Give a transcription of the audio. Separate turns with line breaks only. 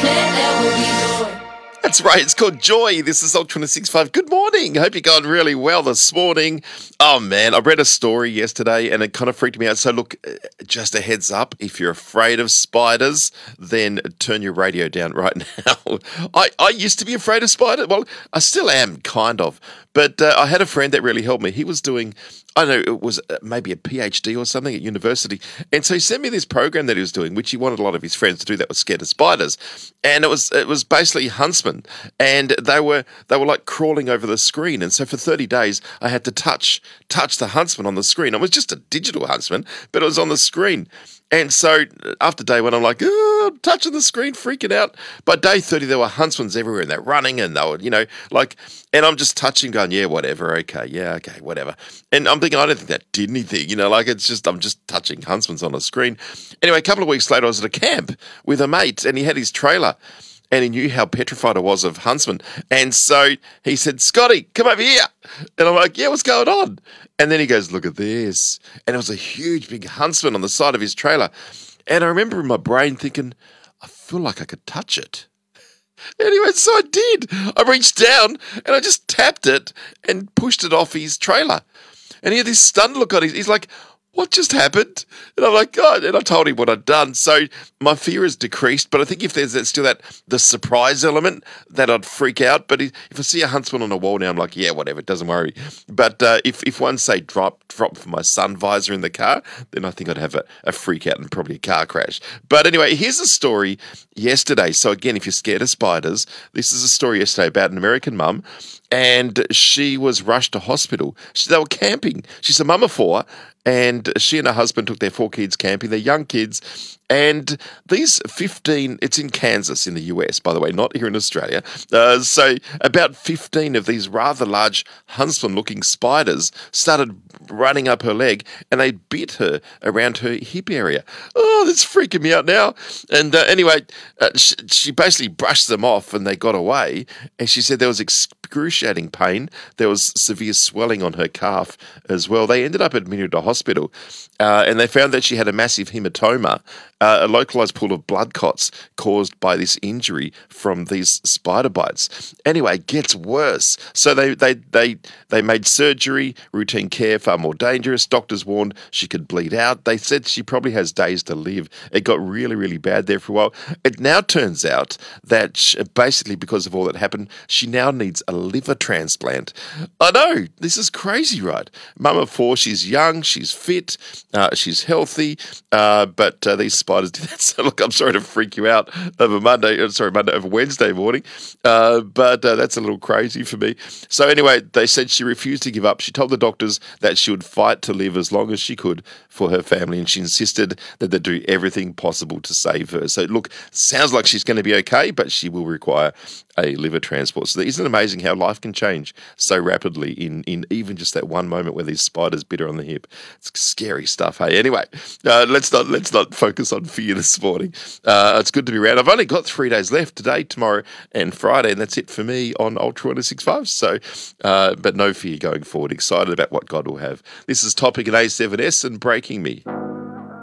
That's right, it's called Joy. This is Ultra 1065. Good morning. Hope you're going really well this morning. Oh man, I read a story yesterday and it kind of freaked me out. So look, just a heads up, if you're afraid of spiders, then turn your radio down right now. I used to be afraid of spiders. Well, I still am, kind of. But I had a friend that really helped me. He was doing, I don't know, it was maybe a PhD or something at university. And so he sent me this program that he was doing, which he wanted a lot of his friends to do that was scared of spiders. And it was basically huntsmen. And they were like crawling over the screen. And so for 30 days, I had to touch the huntsman on the screen. It was just a digital huntsman, but it was on the screen. And so after day one, I'm like, I'm touching the screen, freaking out. By day 30, there were huntsmen everywhere and they're running and they were, and I'm just touching, going, yeah, whatever, okay, whatever. And I'm thinking, I don't think that did anything, I'm just touching huntsmen on a screen. Anyway, a couple of weeks later, I was at a camp with a mate and he had his trailer. And he knew how petrified I was of huntsmen. And so he said, Scotty, come over here. And I'm like, yeah, what's going on? And then he goes, look at this. And it was a huge, big huntsman on the side of his trailer. And I remember in my brain thinking, I feel like I could touch it. Anyway, so I did. I reached down and I just tapped it and pushed it off his trailer. And he had this stunned look on his. He's like, what just happened? And I'm like, God, and I told him what I'd done. So my fear has decreased, but I think if there's still the surprise element, that I'd freak out. But if I see a huntsman on a wall now, I'm like, yeah, whatever, doesn't worry. But if one, say, dropped for my sun visor in the car, then I think I'd have a freak out and probably a car crash. But anyway, here's a story yesterday. So again, if you're scared of spiders, this is a story yesterday about an American mum. And she was rushed to hospital. They were camping. She's a mum of four, and she and her husband took their 4 kids camping. They're young kids. And these 15, it's in Kansas in the US, by the way, not here in Australia. So about 15 of these rather large huntsman-looking spiders started running up her leg, and they bit her around her hip area. Oh, that's freaking me out now. And anyway, she basically brushed them off, and they got away. And she said there was excruciating pain. There was severe swelling on her calf as well. They ended up admitted to hospital, and they found that she had a massive hematoma, a localized pool of blood clots caused by this injury from these spider bites. Anyway, it gets worse. So they made surgery, routine care far more dangerous. Doctors warned she could bleed out. They said she probably has days to live. It got really, really bad there for a while. It now turns out that basically because of all that happened, she now needs a liver transplant. I know, this is crazy, right? Mum of 4, she's young, she's fit, she's healthy, but these spiders do that. So look, I'm sorry to freak you out over over Wednesday morning, but that's a little crazy for me. So anyway, they said she refused to give up. She told the doctors that she would fight to live as long as she could for her family, and she insisted that they do everything possible to save her. So look, sounds like she's going to be okay, but she will require a liver transport. So isn't it amazing how life can change so rapidly in even just that one moment where these spiders bit her on the hip? It's scary stuff, hey? Anyway, let's not focus on fear this morning. It's good to be around. I've only got 3 days left, today, tomorrow, and Friday, and that's it for me on Ultra 1065. So, but no fear going forward. Excited about what God will have. This is Topic at A7S and Breaking Me.